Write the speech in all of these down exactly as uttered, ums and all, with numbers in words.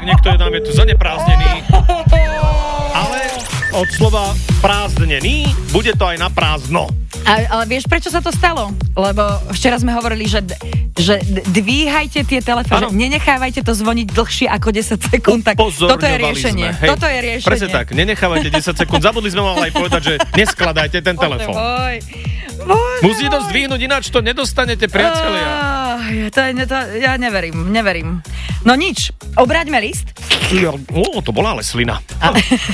tak niekto je nám je tu zanepráznený. Ale od slova prázdnený bude to aj na prázdno. A, ale vieš, prečo sa to stalo? Lebo včera sme hovorili, že, že dvíhajte tie telefóny, nenechávajte to zvoniť dlhšie ako desať sekúnd. Tak toto je riešenie. Sme, toto je riešenie. Presne tak, nenechávajte desať sekúnd. Zabudli sme vám aj povedať, že neskladajte ten telefón. Musí to zdvihnúť, ináč to nedostanete, priatelia. Uh, to je, to, ja neverím, neverím. No nič, obráťme list. Ó, to bola ale slina. A...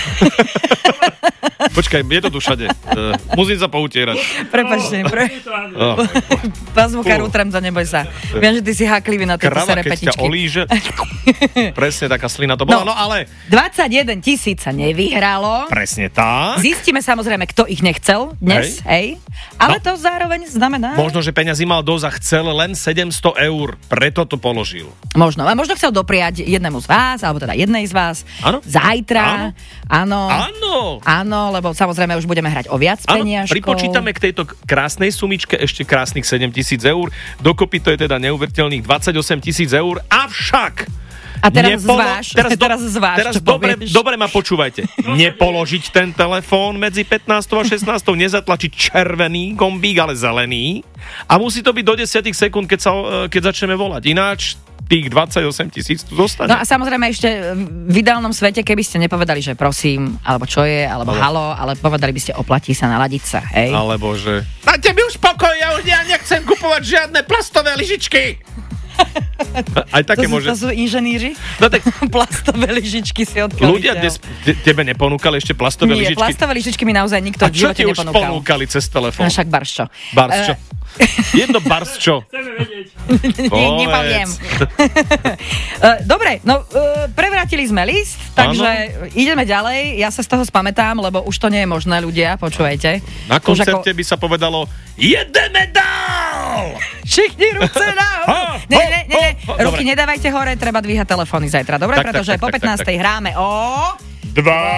Počkaj, je to tu všade. Uh, musím sa poutierať. Prepačte. Pre... Oh, Pán zvukár, utrem to, neboj sa. Viem, že ty si háklivý na tieto serepetičky. Krava, keď ťa olíže. Presne taká slina to bola, no, no ale... dvadsaťjeden tisíc sa nevyhralo. Presne tak. Zistíme samozrejme, kto ich nechcel dnes, hej. hej. Ale no. to zároveň znamená... Možno, že peňazí mal dosť a chcel len sedemsto eur, preto to položil. Možno, a možno chcel dopriať jednému z vás, alebo teda jednej z vás. Áno. Zajtra. Áno. Áno. Áno, lebo samozrejme už budeme hrať o viac peniažkov. Pripočítame k tejto krásnej sumičke ešte krásnych sedem tisíc eur. Dokopy to je teda neuveriteľných dvadsaťosem tisíc eur. Avšak... A teraz Nepolo- zváž, teraz, do, teraz zváž, teraz čo dobre, povieš. dobre ma počúvajte. Nepoložiť ten telefón medzi pätnástou a šestnástou, nezatlačiť červený gombík, ale zelený. A musí to byť do desať sekúnd, keď, sa, keď začneme volať. Ináč tých dvadsaťosem tisíc tu zostane. No a samozrejme ešte v ideálnom svete, keby ste nepovedali, že prosím, alebo čo je, alebo ale... halo, ale povedali by ste oplatí sa, naladiť sa, hej? Alebo že... Dajte mi už pokoj, ja už ja nechcem kupovať žiadne plastové lyžičky. Aj také to, môže... to sú inženýri? No tak... Plastové lyžičky si odkiaľ. Ľudia dnes tebe neponúkali ešte plastové Nie, lyžičky? Nie, plastové lyžičky mi naozaj nikto v živote neponúkal. A čo ti už ponúkali cez telefón? No však Barščo. Barščo. Uh... Jedno Barščo. Chceme vedieť. Nepoviem. Dobre, no prevrátili sme list, takže ano. Ideme ďalej. Ja sa z toho spamätám, lebo už to nie je možné, ľudia, počúvajte. Na koncerte ako... by sa povedalo jedeme dál! Všichni ruce nahor! Ne, ne, ne, ne. Ruky nedávajte hore, treba dvíhať telefóny zajtra, dobre? Tak, pretože tak, tak, po pätnástej tak, tak. hráme o... Dva